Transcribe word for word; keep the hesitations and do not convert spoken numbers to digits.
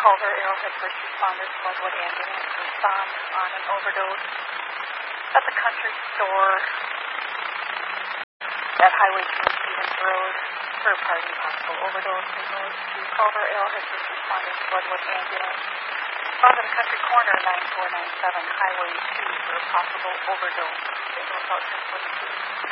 Calder Arrowhead First Responders Floodwood Ambulance respond on an overdose at the country store at Highway two and Stevens Road. Third party possible overdose. Signals to Calder Arrowhead First Responders Floodwood Ambulance. Respond at the country corner nine four nine seven Highway two for a possible overdose. Signals out ten forty-two.